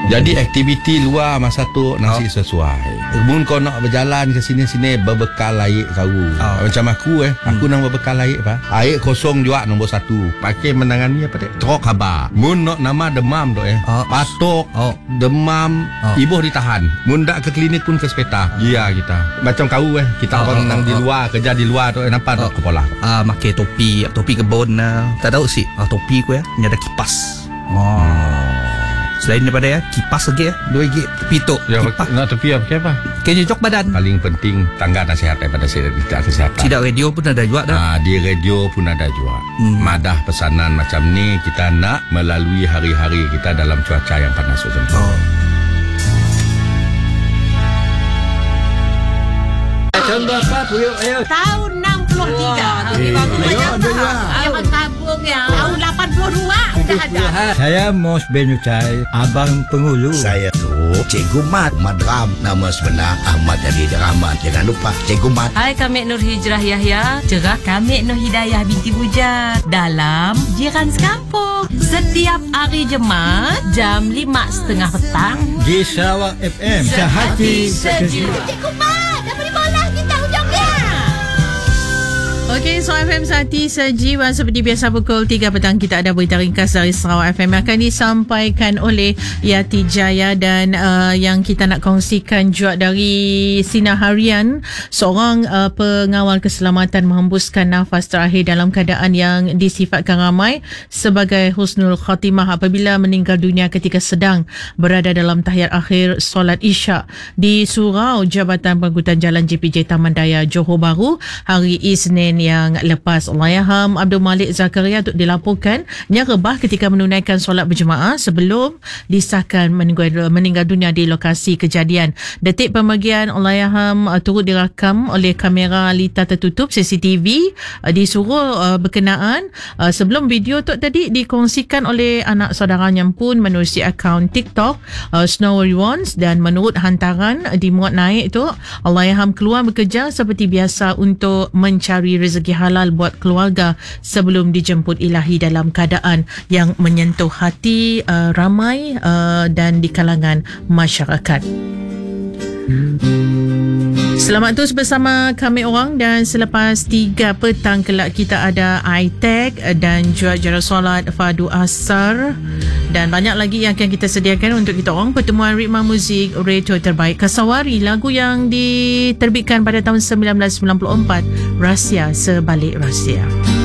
Jadi aktiviti luar masa tu nasi sesuai. Mun kau nak berjalan ke sini-sini berbekal air saru. Macam aku aku nak berbekal air air kosong juga nombor 1. Pakai menangani apa trok khabar. Mun nak nama demam tu patok demam ibuh ditahan. Mun dak ke klinik pun ke sepeta. Dia kita. Macam kau kita orang nang di luar kerja di luar tu nampak tak kepala. Pakai topi kebun tak tahu sih. Topi ku ni ada kipas. Selain daripada kipas lagi RM2 tepi tu. Nak tepi apa? Kenyocok badan. Paling penting tangga nasihat daripada kesihatan. Tidak radio pun ada juga dah. Di radio pun ada juga. Madah pesanan macam ni kita nak melalui hari-hari kita dalam cuaca yang panas macam tu. Contoh apa Puyuk? Tahun 63. Abang tabung ya. Tahun 82 dah ada. Saya Mos Benucai, Abang Penghulu. Saya tu Cikgu Mat Madram. Nama sebenar Ahmad Jadi Rahman. Jangan lupa Cikgu Mat. Hai, kami Nur Hijrah Yahya. Cerah kami Nur Hidayah binti Bujar. Dalam Jiran Sekampung. Setiap hari Jumaat jam 5:30 petang Di Sarawak FM. Sehati sejuk. Cikgu Mat, dah beri bola kita hujungnya. Okey, so FM Sehati Sejiwa seperti biasa pukul 3 petang kita ada berita ringkas dari Sarawak FM akan disampaikan oleh Yati Jaya dan yang kita nak kongsikan juga dari Sinar Harian. Seorang pengawal keselamatan menghembuskan nafas terakhir dalam keadaan yang disifatkan ramai sebagai husnul khatimah apabila meninggal dunia ketika sedang berada dalam tahiyat akhir solat Isyak di Surau Jabatan Pengangkutan Jalan JPJ Taman Daya Johor Bahru hari Isnin yang lepas. Allahyarham Abdul Malik Zakaria untuk dilaporkan rebah ketika menunaikan solat berjemaah sebelum disahkan meninggal dunia di lokasi kejadian. Detik pemergian Allahyarham turut direkam oleh kamera lita tertutup CCTV di Surau berkenaan. Sebelum video tu tadi dikongsikan oleh anak saudaranya pun menerusi akaun TikTok Snowy Ones dan menurut hantaran dimuat naik tu Allahyarham keluar bekerja seperti biasa untuk mencari rezeki halal buat keluarga sebelum dijemput ilahi dalam keadaan yang menyentuh hati ramai dan di kalangan masyarakat. Selamat terus bersama kami orang dan selepas 3 petang kelak kita ada iTech dan juga jarak solat Fardu Asar dan banyak lagi yang akan kita sediakan untuk kita orang. Pertemuan ritma muzik retro terbaik Kasawari, lagu yang diterbitkan pada tahun 1994, Rahsia Sebalik Rahsia.